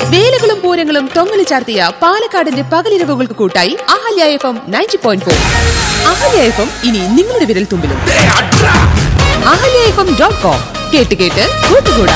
വേലകളും പൂരങ്ങളും തൊങ്ങലി ചാർത്തിയ പാലക്കാടിന്റെ പകലിരവുകൾക്ക് കൂട്ടായി അഹല്യ FM 90.4. അഹല്യ FM ഇനി നിങ്ങളുടെ വിരൽ തുമ്പിലും. ahalyafm.com കേട്ട് കേട്ട് കൂട്ടുകൂടാ.